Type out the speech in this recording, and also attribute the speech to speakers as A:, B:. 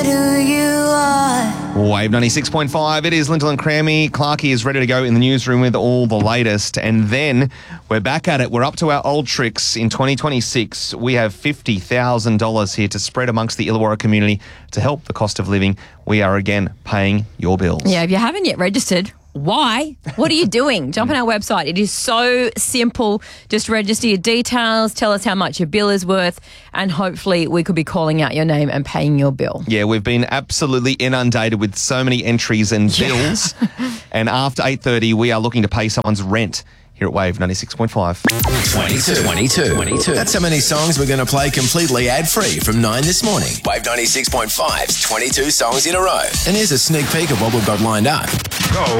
A: Wave 96.5, it is Lintel and Crammy. Clarkie is ready to go in the newsroom with all the latest. And then we're back at it. We're up to our old tricks in 2026. We have $50,000 here to spread amongst the Illawarra community to help the cost of living. We are again paying your bills.
B: Yeah, if you haven't yet registered, why? What are you doing? Jump on our website. It is so simple. Just register your details, tell us how much your bill is worth, and hopefully we could be calling out your name and paying your bill.
A: Yeah, we've been absolutely inundated with so many entries and bills. And after 8:30, we are looking to pay someone's rent here at Wave 96.5.
C: 22. That's how many songs we're going to play completely ad-free from 9 this morning. Wave 96.5's 22 songs in a row. And here's a sneak peek of what we've got lined up.
D: Go